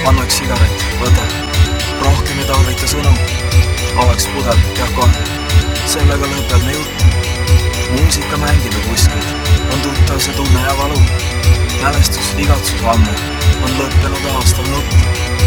annaks sigaret, võta. Rohkem ei tarvita sõnu. Avaks pudel, peab kohe. Sellega lõpeb me jutt. Muusika mängib kuskilt. On tuttav see tunne ja valu. Mälestus, igatsus ammu. On lõppenud aastal nutt.